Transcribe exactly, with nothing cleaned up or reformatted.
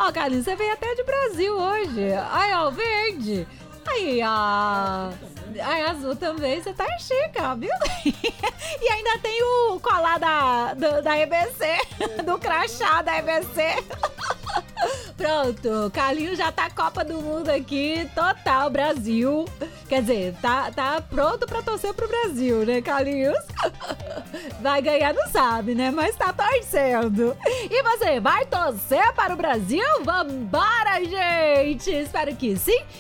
Ó, Carlinhos, você veio até de Brasil hoje. Ai, ó, verde. Aí, ó. Aí, azul também, você tá chique, ó, viu? E ainda tem o colar da, do, da E B C, do crachá da E B C. Pronto, Carlinhos já tá Copa do Mundo aqui, total, Brasil. Quer dizer, tá, tá pronto pra torcer pro Brasil, né, Carlinhos? Vai ganhar, não sabe, né? Mas tá torcendo. E você, vai torcer para o Brasil? Vambora, gente! Espero que sim.